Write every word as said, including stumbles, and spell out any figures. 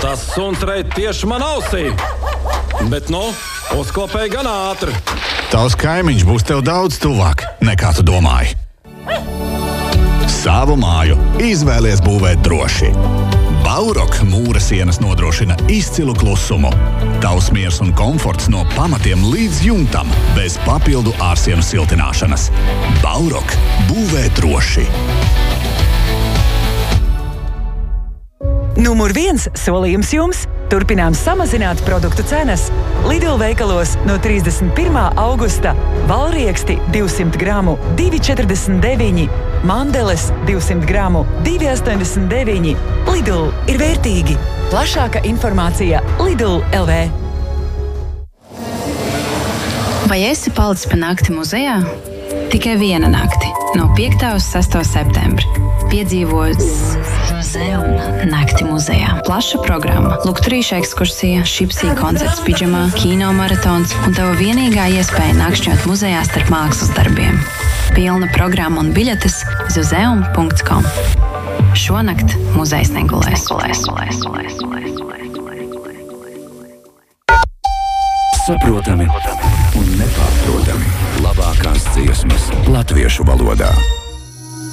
Tas suns reit tieši man ausī. Bet, nu, uzklapēja gan ātri. Tavs kaimiņš būs tev daudz tuvāk, nekā tu domāji. Savu māju izvēlies būvēt droši. Baurok mūra sienas nodrošina izcilu klusumu. Tavs miers un komforts no pamatiem līdz jumtam, bez papildu ārsienu siltināšanas. Baurok būvē droši. Numur viens solījums jums – turpinām samazināt produktu cenas. Lidl veikalos no trīsdesmit pirmā augusta valrieksti divsimt gramu divi četrdesmit deviņi, mandeles divsimt gramu divi astoņdesmit deviņi. Lidl ir vērtīgi. Plašāka informācija Lidl punkt L V. Vai esi palicis pa nakti muzejā? Tikai viena nakti, no piektā uz sesto septembri. Piedzīvots muzeja nakti muzejā. Plaša programma, lukturīša ekskursija, šipsī koncerts pidžamā, kino maratons un tava vienīgā iespēja nakšņot muzejā starp mākslas darbiem. Pilna programma un biļetes muzeum punkt com. Šonakt muzejs negulēs. Saprotami un nepārprotami. Labākās dziesmas latviešu valodā.